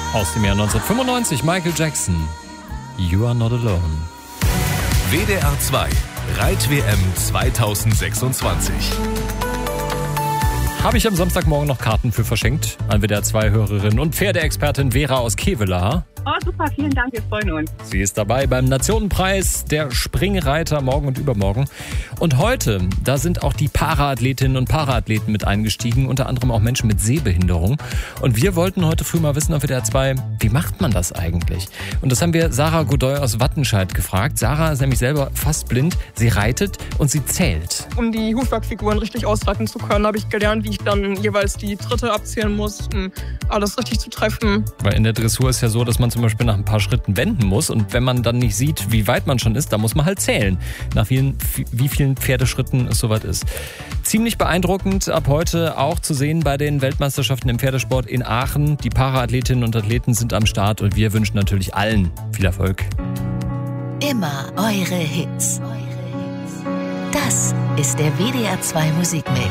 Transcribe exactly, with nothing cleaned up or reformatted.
Aus dem Jahr neunzehnhundertfünfundneunzig, Michael Jackson. You are not alone. W D R zwei Reit-W M zweitausendsechsundzwanzig. Habe ich am Samstagmorgen noch Karten für verschenkt an W D R zwei Hörerin und Pferdeexpertin Vera aus Kevelaer. Oh, super, vielen Dank, wir freuen uns. Sie ist dabei beim Nationenpreis der Springreiter morgen und übermorgen. Und heute, da sind auch die Paraathletinnen und Paraathleten mit eingestiegen, unter anderem auch Menschen mit Sehbehinderung. Und wir wollten heute früh mal wissen auf W D R zwei, wie macht man das eigentlich? Und das haben wir Sarah Godoy aus Wattenscheid gefragt. Sarah ist nämlich selber fast blind, sie reitet und sie zählt. Um die Hufwerkfiguren richtig ausreiten zu können, habe ich gelernt, wie ich dann jeweils die Tritte abzählen muss, um alles richtig zu treffen. Weil in der Dressur ist ja so, dass man zum Beispiel nach ein paar Schritten wenden muss und wenn man dann nicht sieht, wie weit man schon ist, dann muss man halt zählen, nach vielen, wie vielen Pferdeschritten es soweit ist. Ziemlich beeindruckend ab heute auch zu sehen bei den Weltmeisterschaften im Pferdesport in Aachen. Die Paraathletinnen und Athleten sind am Start und wir wünschen natürlich allen viel Erfolg. Immer eure Hits. Das ist der W D R zwei Musikmix.